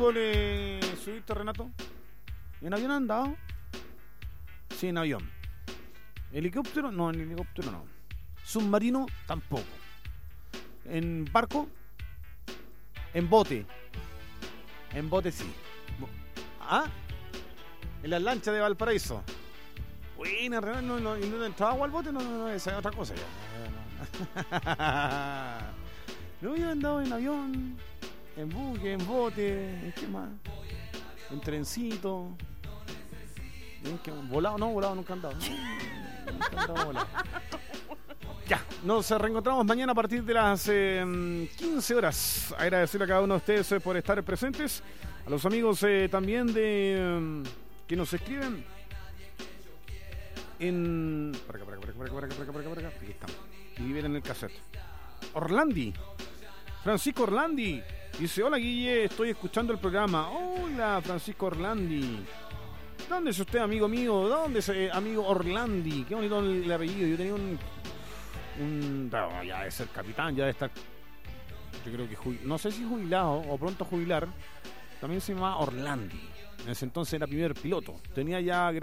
¿Le subiste, Renato? ¿En avión han andado? Sí, en avión. ¿Helicóptero? No, en helicóptero no. ¿Submarino? Tampoco. ¿En barco? En bote. En bote sí. ¿Ah? En las lanchas de Valparaíso. Buena, Renato, no entraba agua al bote, no, esa es otra cosa ya. No, yo he andado en avión, en buque, en bote, ¿qué más? En trencito. Volado nunca he andado. Nunca he andado volado. Ya, nos reencontramos mañana a partir de las 15 horas. Agradecerle a cada uno de ustedes por estar presentes. A los amigos también de que nos escriben en... Para acá. Aquí estamos. Y viven en el cassette. Francisco Orlandi. Dice, hola Guille, estoy escuchando el programa. Hola Francisco Orlandi. ¿Dónde es usted, amigo mío? ¿Dónde es amigo Orlandi? Qué bonito el apellido. Yo tenía ya de ser capitán, ya de estar, yo creo que no sé si jubilado o pronto a jubilar. También se llamaba Orlandi. En ese entonces era primer piloto. Tenía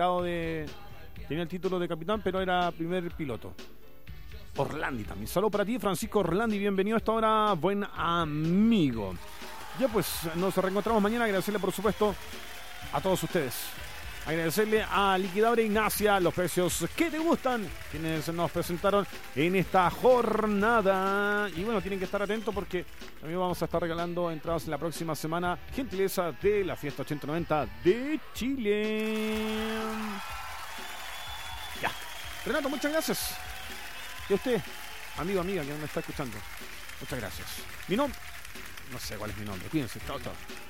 el título de capitán, pero era primer piloto. Orlandi también. Saludos para ti, Francisco Orlandi. Bienvenido a esta hora, buen amigo. Ya pues, nos reencontramos mañana. Agradecerle, por supuesto, a todos ustedes. Agradecerle a Liquidadora Ignacia los precios que te gustan, quienes nos presentaron en esta jornada. Y bueno, tienen que estar atentos porque también vamos a estar regalando entradas en la próxima semana, gentileza de la Fiesta 8090 de Chile. Ya, Renato, muchas gracias. Y a usted, amigo, amiga, que me está escuchando, muchas gracias. Mi nombre, no sé cuál es mi nombre, cuídense, chao.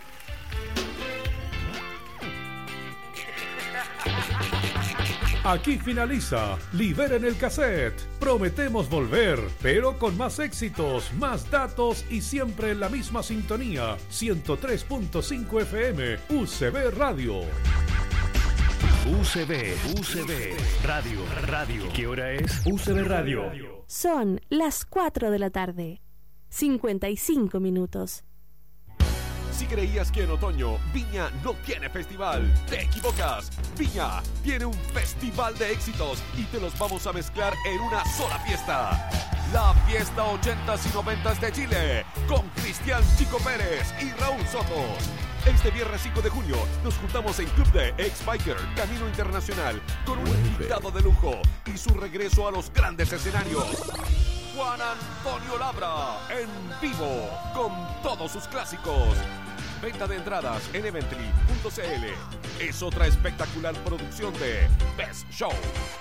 Aquí finaliza Liberen el Cassette. Prometemos volver, pero con más éxitos, más datos y siempre en la misma sintonía. 103.5 FM, UCB Radio. UCB Radio. ¿Qué hora es? UCB Radio. Son las 4 de la tarde. 55 minutos. Si creías que en otoño Viña no tiene festival, te equivocas. Viña tiene un festival de éxitos y te los vamos a mezclar en una sola fiesta. La fiesta 80s y 90s de Chile, con Cristian Chico Pérez y Raúl Soto. Este viernes 5 de junio nos juntamos en Club de Ex-Biker Camino Internacional con un invitado de lujo y su regreso a los grandes escenarios. Juan Antonio Labra en vivo con todos sus clásicos. Venta de entradas en Evently.cl. Es otra espectacular producción de Best Show.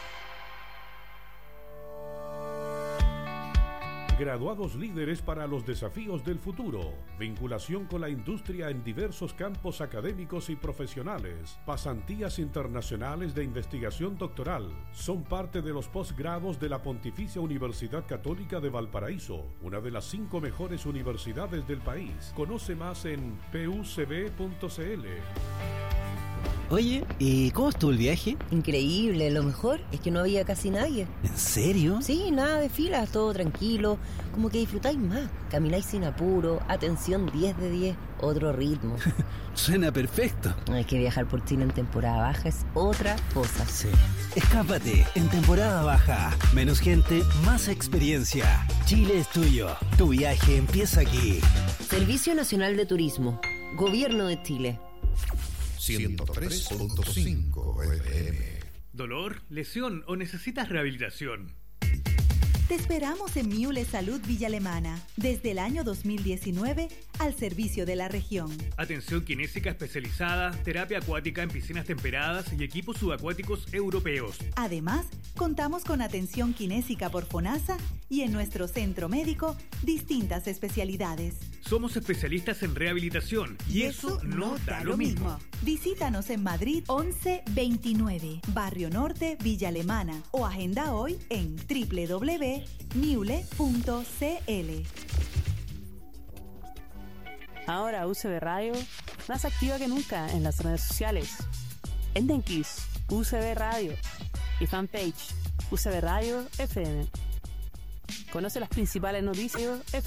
Graduados líderes para los desafíos del futuro. Vinculación con la industria en diversos campos académicos y profesionales. Pasantías internacionales de investigación doctoral. Son parte de los posgrados de la Pontificia Universidad Católica de Valparaíso, una de las 5 mejores universidades del país. Conoce más en pucb.cl. Oye, ¿y cómo estuvo el viaje? Increíble, lo mejor es que no había casi nadie. ¿En serio? Sí, nada de filas, todo tranquilo, como que disfrutáis más, camináis sin apuro, atención 10 de 10, otro ritmo. Suena perfecto. Hay que viajar por Chile en temporada baja, es otra cosa. Sí. Escápate en temporada baja, menos gente, más experiencia. Chile es tuyo, tu viaje empieza aquí. Servicio Nacional de Turismo, Gobierno de Chile. 103.5 FM. ¿Dolor, lesión o necesitas rehabilitación? Te esperamos en Miule Salud Villa Alemana, desde el año 2019 al servicio de la región. Atención kinésica especializada, terapia acuática en piscinas temperadas y equipos subacuáticos europeos. Además, contamos con atención kinésica por FONASA y en nuestro centro médico, distintas especialidades. Somos especialistas en rehabilitación y eso no da lo mismo. Visítanos en Madrid 1129, Barrio Norte, Villa Alemana, o agenda hoy en www.miule.cl. Ahora UCB Radio, más activa que nunca en las redes sociales. En Denkies, UCB Radio y fanpage UCB Radio FM. Conoce las principales noticias